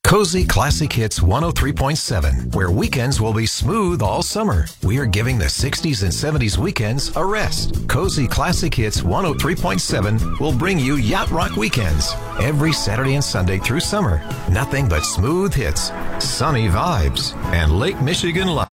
Cozy Classic Hits 103.7, where weekends will be smooth all summer. We are giving the 60s and 70s weekends a rest. Cozy Classic Hits 103.7 will bring you Yacht Rock weekends every Saturday and Sunday through summer. Nothing but smooth hits, sunny vibes, and Lake Michigan life.